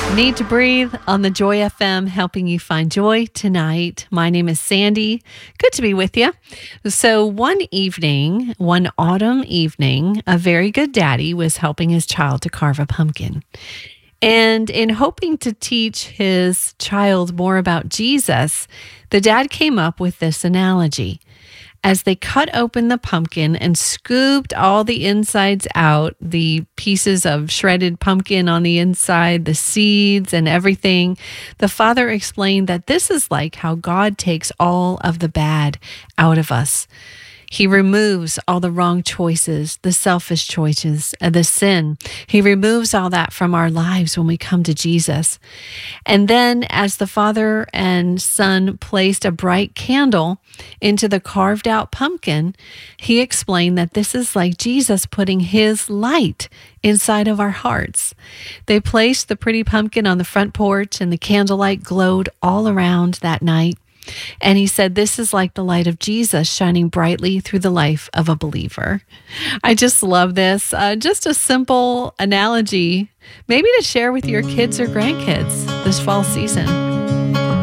Need to Breathe on the Joy FM, helping you find joy tonight. My name is Sandy. Good to be with you. So, one autumn evening, a very good daddy was helping his child to carve a pumpkin. And in hoping to teach his child more about Jesus, the dad came up with this analogy. As they cut open the pumpkin and scooped all the insides out, the pieces of shredded pumpkin on the inside, the seeds and everything, the father explained that this is like how God takes all of the bad out of us. He removes all the wrong choices, the selfish choices, the sin. He removes all that from our lives when we come to Jesus. And then as the father and son placed a bright candle into the carved out pumpkin, he explained that this is like Jesus putting his light inside of our hearts. They placed the pretty pumpkin on the front porch, and the candlelight glowed all around that night. And he said, this is like the light of Jesus shining brightly through the life of a believer. I just love this. Just a simple analogy, maybe to share with your kids or grandkids this fall season.